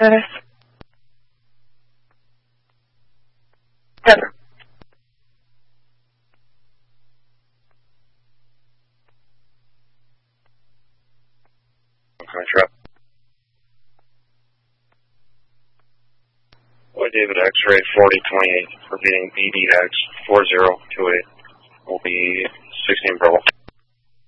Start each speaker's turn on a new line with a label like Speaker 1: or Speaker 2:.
Speaker 1: service. Denver.
Speaker 2: Contract. Boy David X-ray 4028, repeating BDX 4028, will be 16 Bravo.